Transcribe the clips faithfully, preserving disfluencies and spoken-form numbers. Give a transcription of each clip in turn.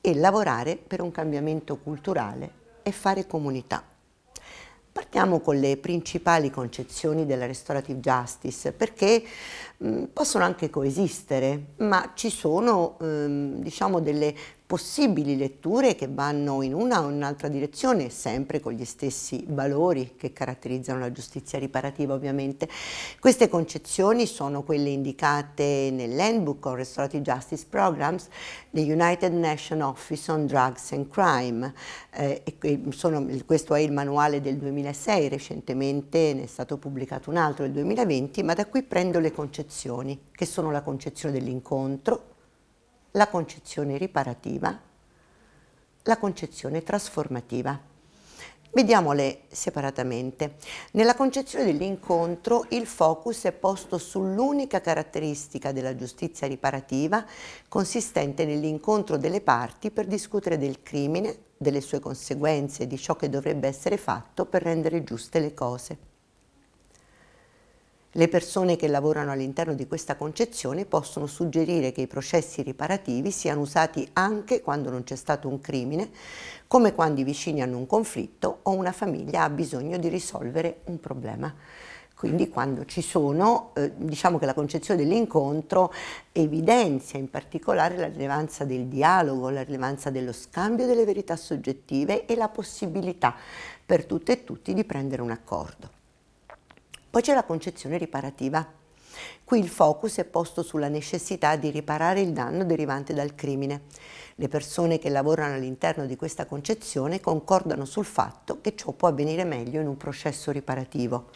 e lavorare per un cambiamento culturale e fare comunità. Partiamo con le principali concezioni della restorative justice, perché mh, possono anche coesistere, ma ci sono ehm, diciamo delle possibili letture che vanno in una o in un'altra direzione, sempre con gli stessi valori che caratterizzano la giustizia riparativa ovviamente. Queste concezioni sono quelle indicate nell'Handbook on Restorative Justice Programs the United Nations Office on Drugs and Crime. Eh, e sono, questo è il manuale del duemilasei, recentemente ne è stato pubblicato un altro del duemilaventi, ma da qui prendo le concezioni, che sono la concezione dell'incontro, la concezione riparativa, la concezione trasformativa. Vediamole separatamente. Nella concezione dell'incontro il focus è posto sull'unica caratteristica della giustizia riparativa, consistente nell'incontro delle parti per discutere del crimine, delle sue conseguenze e di ciò che dovrebbe essere fatto per rendere giuste le cose. Le persone che lavorano all'interno di questa concezione possono suggerire che i processi riparativi siano usati anche quando non c'è stato un crimine, come quando i vicini hanno un conflitto o una famiglia ha bisogno di risolvere un problema. Quindi quando ci sono, eh, diciamo che la concezione dell'incontro evidenzia in particolare la rilevanza del dialogo, la rilevanza dello scambio delle verità soggettive e la possibilità per tutte e tutti di prendere un accordo. Poi c'è la concezione riparativa. Qui il focus è posto sulla necessità di riparare il danno derivante dal crimine. Le persone che lavorano all'interno di questa concezione concordano sul fatto che ciò può avvenire meglio in un processo riparativo,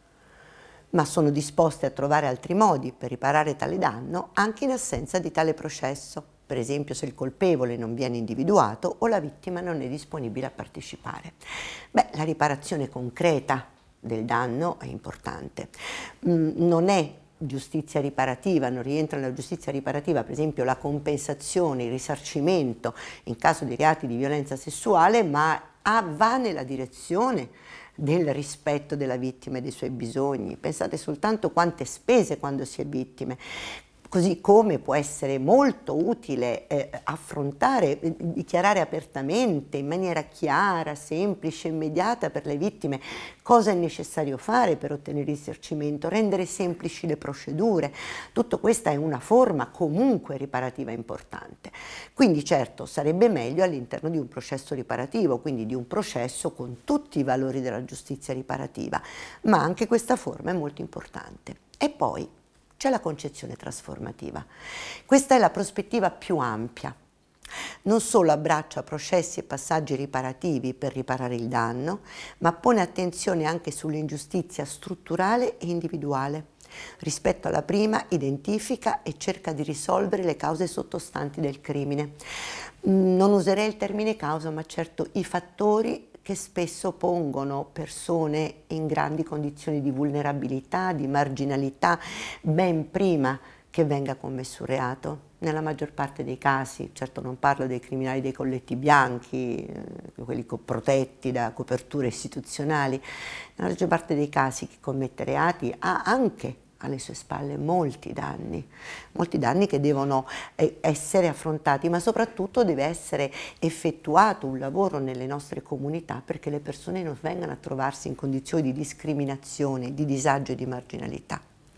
ma sono disposte a trovare altri modi per riparare tale danno anche in assenza di tale processo, per esempio se il colpevole non viene individuato o la vittima non è disponibile a partecipare. Beh, la riparazione concreta del danno è importante. Mm, non è giustizia riparativa, non rientra nella giustizia riparativa per esempio la compensazione, il risarcimento in caso di reati di violenza sessuale, ma ah, va nella direzione del rispetto della vittima e dei suoi bisogni. Pensate soltanto quante spese quando si è vittime. Così come può essere molto utile eh, affrontare, eh, dichiarare apertamente, in maniera chiara, semplice, immediata per le vittime cosa è necessario fare per ottenere il risarcimento, rendere semplici le procedure. Tutto questa è una forma comunque riparativa importante. Quindi certo sarebbe meglio all'interno di un processo riparativo, quindi di un processo con tutti i valori della giustizia riparativa, ma anche questa forma è molto importante. E poi c'è la concezione trasformativa. Questa è la prospettiva più ampia. Non solo abbraccia processi e passaggi riparativi per riparare il danno, ma pone attenzione anche sull'ingiustizia strutturale e individuale. Rispetto alla prima, identifica e cerca di risolvere le cause sottostanti del crimine. Non userei il termine causa, ma certo i fattori che spesso pongono persone in grandi condizioni di vulnerabilità, di marginalità, ben prima che venga commesso un reato. Nella maggior parte dei casi, certo non parlo dei criminali dei colletti bianchi, eh, quelli protetti da coperture istituzionali, nella maggior parte dei casi chi commette reati ha anche alle sue spalle molti danni, molti danni che devono eh, essere affrontati, ma soprattutto deve essere effettuato un lavoro nelle nostre comunità perché le persone non vengano a trovarsi in condizioni di discriminazione, di disagio e di marginalità.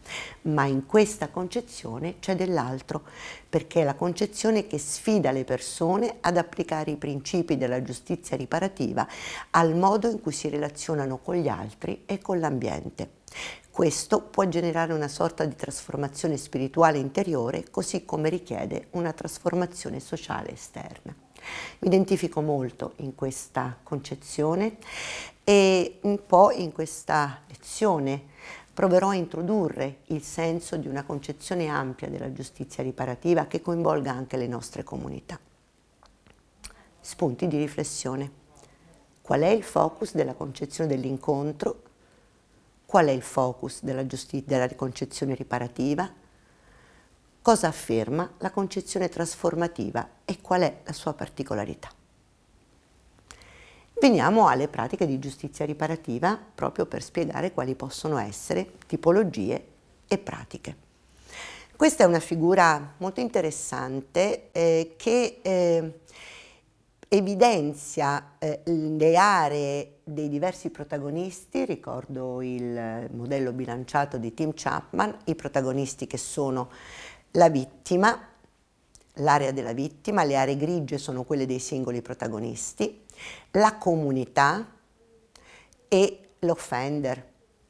Ma in questa concezione c'è dell'altro, perché è la concezione che sfida le persone ad applicare i principi della giustizia riparativa al modo in cui si relazionano con gli altri e con l'ambiente. Questo può generare una sorta di trasformazione spirituale interiore, così come richiede una trasformazione sociale esterna. Mi identifico molto in questa concezione e un po' in questa lezione proverò a introdurre il senso di una concezione ampia della giustizia riparativa che coinvolga anche le nostre comunità. Spunti di riflessione. Qual è il focus della concezione dell'incontro? Qual è il focus della, giusti- della concezione riparativa? Cosa afferma la concezione trasformativa e qual è la sua particolarità? Veniamo alle pratiche di giustizia riparativa proprio per spiegare quali possono essere tipologie e pratiche. Questa è una figura molto interessante eh, che eh, evidenzia eh, le aree dei diversi protagonisti, ricordo il modello bilanciato di Tim Chapman, i protagonisti che sono la vittima, l'area della vittima, le aree grigie sono quelle dei singoli protagonisti, la comunità e l'offender,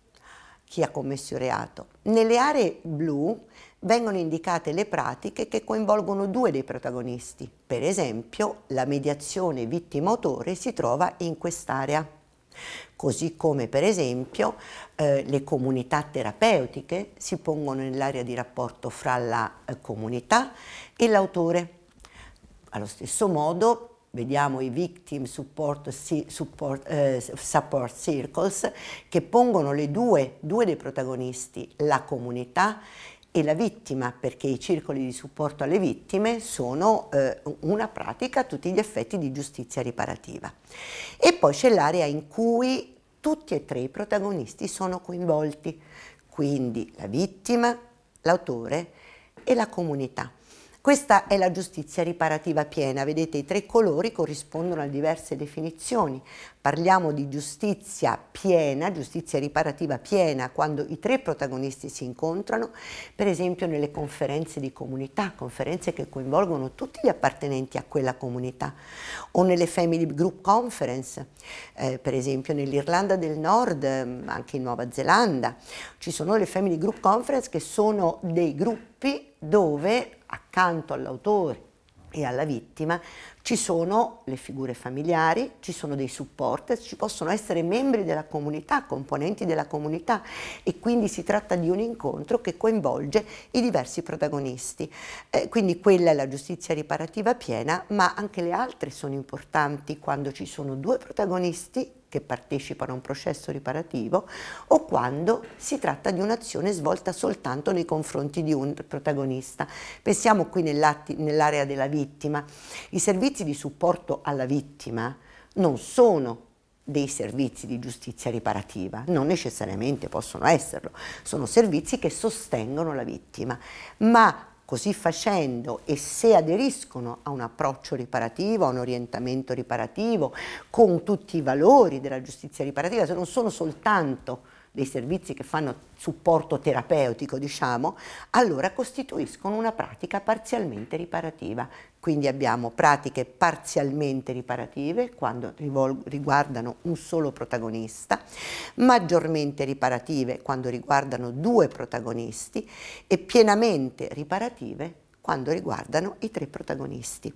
chi ha commesso il reato. Nelle aree blu vengono indicate le pratiche che coinvolgono due dei protagonisti. Per esempio, la mediazione vittima-autore si trova in quest'area, così come per esempio eh, le comunità terapeutiche si pongono nell'area di rapporto fra la eh, comunità e l'autore. Allo stesso modo vediamo i victim support, support, eh, support circles che pongono le due, due dei protagonisti, la comunità e la vittima, perché i circoli di supporto alle vittime sono eh, una pratica a tutti gli effetti di giustizia riparativa. E poi c'è l'area in cui tutti e tre i protagonisti sono coinvolti, quindi la vittima, l'autore e la comunità. Questa è la giustizia riparativa piena, vedete i tre colori corrispondono a diverse definizioni. Parliamo di giustizia piena, giustizia riparativa piena, quando i tre protagonisti si incontrano, per esempio nelle conferenze di comunità, conferenze che coinvolgono tutti gli appartenenti a quella comunità, o nelle Family Group Conference, eh, per esempio nell'Irlanda del Nord, anche in Nuova Zelanda. Ci sono le Family Group Conference che sono dei gruppi dove accanto all'autore e alla vittima ci sono le figure familiari, ci sono dei supporter, ci possono essere membri della comunità, componenti della comunità e quindi si tratta di un incontro che coinvolge i diversi protagonisti. Eh, quindi quella è la giustizia riparativa piena, ma anche le altre sono importanti quando ci sono due protagonisti che partecipano a un processo riparativo o quando si tratta di un'azione svolta soltanto nei confronti di un protagonista. Pensiamo qui nell'area della vittima. I servizi di supporto alla vittima non sono dei servizi di giustizia riparativa, non necessariamente possono esserlo, sono servizi che sostengono la vittima, ma così facendo e se aderiscono a un approccio riparativo, a un orientamento riparativo, con tutti i valori della giustizia riparativa, se non sono soltanto dei servizi che fanno supporto terapeutico, diciamo, allora costituiscono una pratica parzialmente riparativa. Quindi abbiamo pratiche parzialmente riparative quando riguardano un solo protagonista, maggiormente riparative quando riguardano due protagonisti e pienamente riparative quando riguardano i tre protagonisti.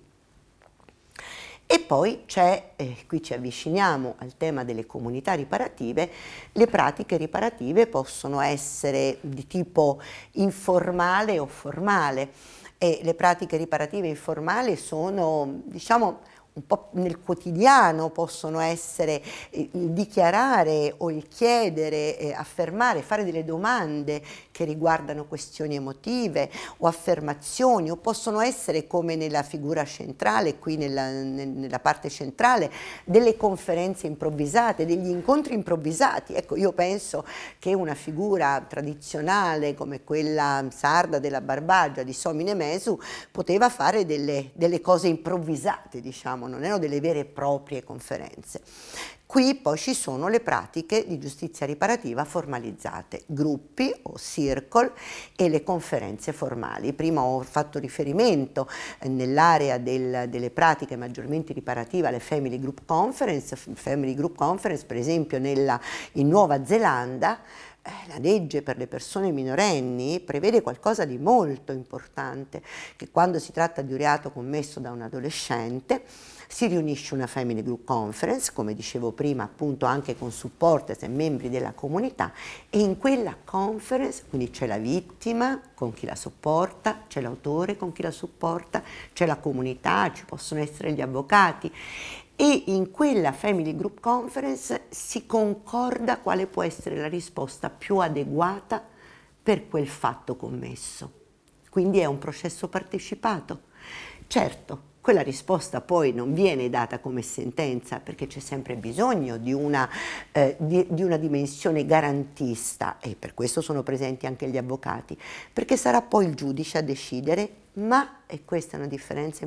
E poi c'è, eh, qui ci avviciniamo al tema delle comunità riparative, le pratiche riparative possono essere di tipo informale o formale e le pratiche riparative informali sono, diciamo, un po' nel quotidiano, possono essere eh, il dichiarare o il chiedere, eh, affermare, fare delle domande che riguardano questioni emotive o affermazioni, o possono essere, come nella figura centrale, qui nella, nella parte centrale, delle conferenze improvvisate, degli incontri improvvisati. Ecco, io penso che una figura tradizionale come quella sarda della Barbagia di Somine Mesu poteva fare delle, delle cose improvvisate, diciamo, non erano delle vere e proprie conferenze. Qui poi ci sono le pratiche di giustizia riparativa formalizzate, gruppi o circle e le conferenze formali. Prima ho fatto riferimento eh, nell'area del, delle pratiche maggiormente riparative alle Family Group Conference, Family Group Conference per esempio nella, in Nuova Zelanda. La legge per le persone minorenni prevede qualcosa di molto importante, che quando si tratta di un reato commesso da un adolescente si riunisce una Family Group Conference, come dicevo prima, appunto anche con supporters e membri della comunità, e in quella conference, quindi c'è la vittima con chi la sopporta, c'è l'autore con chi la supporta, c'è la comunità, ci possono essere gli avvocati, e in quella Family Group Conference si concorda quale può essere la risposta più adeguata per quel fatto commesso. Quindi è un processo partecipato. Certo, quella risposta poi non viene data come sentenza perché c'è sempre bisogno di una, eh, di, di una dimensione garantista e per questo sono presenti anche gli avvocati, perché sarà poi il giudice a decidere, ma, e questa è una differenza